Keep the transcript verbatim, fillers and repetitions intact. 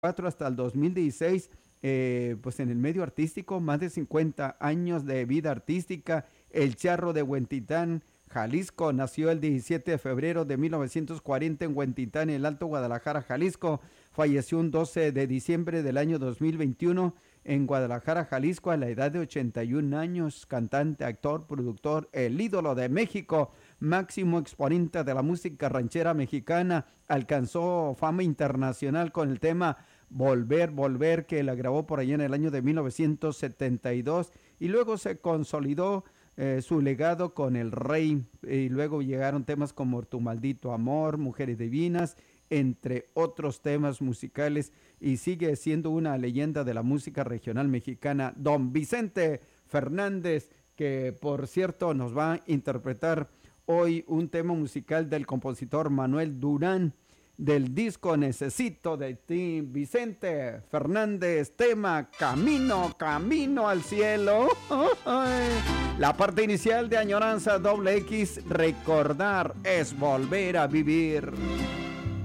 hasta el dos mil dieciséis, eh, pues en el medio artístico, más de cincuenta años de vida artística. El Charro de Huentitán, Jalisco, nació el diecisiete de febrero de mil novecientos cuarenta en Huentitán, en el Alto Guadalajara, Jalisco. Falleció un doce de diciembre del año dos mil veintiuno en Guadalajara, Jalisco, a la edad de ochenta y un años. Cantante, actor, productor, el ídolo de México, máximo exponente de la música ranchera mexicana. Alcanzó fama internacional con el tema Volver, Volver, que la grabó por allá en el año de mil novecientos setenta y dos, y luego se consolidó eh, su legado con El Rey, y luego llegaron temas como Tu Maldito Amor, Mujeres Divinas, entre otros temas musicales, y sigue siendo una leyenda de la música regional mexicana, don Vicente Fernández, que por cierto nos va a interpretar hoy un tema musical del compositor Manuel Durán, del disco Necesito de Ti. Vicente Fernández, tema Camino, Camino al Cielo. La parte inicial de Añoranza Doble X, recordar es volver a vivir.